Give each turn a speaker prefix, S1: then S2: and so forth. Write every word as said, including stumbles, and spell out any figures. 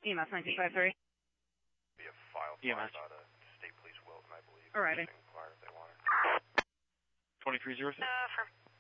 S1: E M S nineteen five three.
S2: Be a file
S3: E M S.
S2: out of State Police Wilton, I believe.
S1: Alrighty.
S2: Inquire if they want it.
S3: twenty-three zero six.
S4: Uh, from